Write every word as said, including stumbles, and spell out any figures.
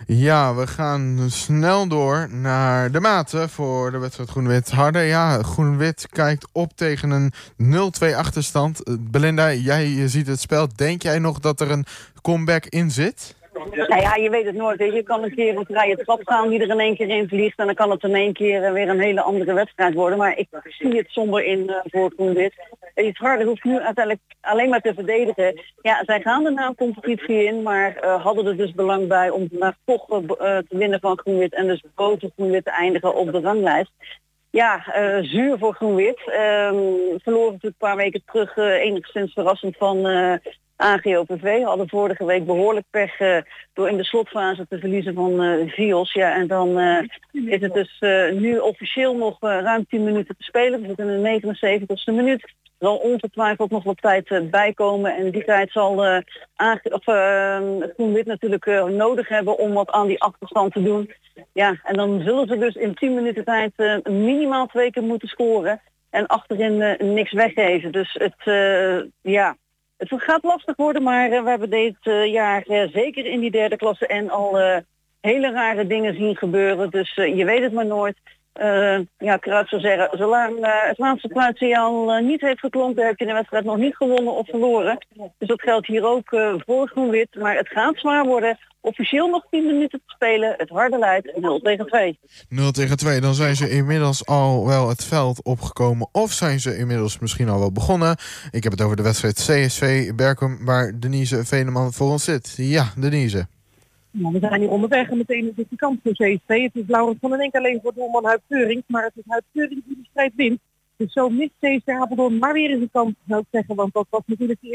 Ja, we gaan snel door naar de maten voor de wedstrijd Groen-Wit Harden. Ja, Groen-Wit kijkt op tegen een nul twee achterstand. Uh, Belinda, jij ziet het spel. Denk jij nog dat er een comeback in zit? Nou ja, je weet het nooit. Je kan een keer een vrije trap gaan die er in één keer in vliegt. En dan kan het in één keer weer een hele andere wedstrijd worden. Maar ik zie het somber in uh, voor Groen-Wit. Het Harden hoeft nu uiteindelijk alleen maar te verdedigen. Ja, zij gaan er na een competitie in, maar uh, hadden er dus belang bij om maar toch uh, te winnen van Groen-Wit. En dus boven Groen-Wit te eindigen op de ranglijst. Ja, uh, zuur voor Groen-Wit. Uh, verloren natuurlijk een paar weken terug uh, enigszins verrassend van uh, A G O P V. Hadden vorige week behoorlijk pech uh, door in de slotfase te verliezen van uh, Vios. Ja, en dan uh, is het dus uh, nu officieel nog uh, ruim tien minuten te spelen. We zitten in de negenenzeventigste minuut. Er zal ongetwijfeld nog wat tijd uh, bijkomen. En die tijd zal uh, of, uh, Groen-Wit natuurlijk uh, nodig hebben om wat aan die achterstand te doen. Ja, en dan zullen ze dus in tien minuten tijd uh, minimaal twee keer moeten scoren. En achterin uh, niks weggeven. Dus het, uh, ja, het gaat lastig worden. Maar uh, we hebben dit uh, jaar uh, zeker in die derde klasse en al uh, hele rare dingen zien gebeuren. Dus uh, je weet het maar nooit. Uh, ja, Kruid zou zeggen, zolang uh, het laatste fluitsignaal uh, niet heeft geklonken, heb je de wedstrijd nog niet gewonnen of verloren. Dus dat geldt hier ook uh, voor Groen-Wit. Maar het gaat zwaar worden. Officieel nog tien minuten te spelen. Het Harde leidt nul tegen twee. nul tegen twee, dan zijn ze inmiddels al wel het veld opgekomen. Of zijn ze inmiddels misschien al wel begonnen. Ik heb het over de wedstrijd C S V Berkum, waar Denise Veneman voor ons zit. Ja, Denise. Nou, we zijn hier onderweg en meteen is de kans voor C S V. Het is Laurens van den Enk alleen voor doelman Huib Keurings, maar het is Huib Keurings die de strijd wint. Dus zo mist C S V Apeldoorn maar weer eens een kans, zou ik zeggen, want dat was natuurlijk